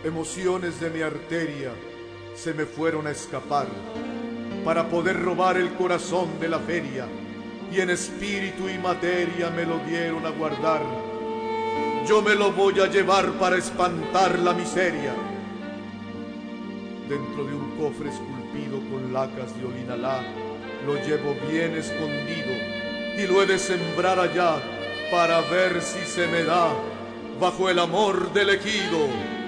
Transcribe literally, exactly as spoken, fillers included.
Emociones de mi arteria se me fueron a escapar para poder robar el corazón de la feria, y en espíritu y materia me lo dieron a guardar. Yo me lo voy a llevar para espantar la miseria. Dentro de un cofre esculpido con lacas de olinalá, lo llevo bien escondido y lo he de sembrar allá para ver si se me da bajo el amor del ejido